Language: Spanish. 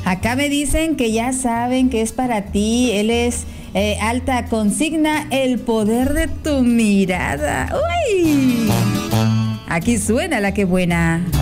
Acá me dicen que ya saben que es para ti. Él es Alta Consigna, el poder de tu mirada. ¡Uy! Aquí suena la que buena.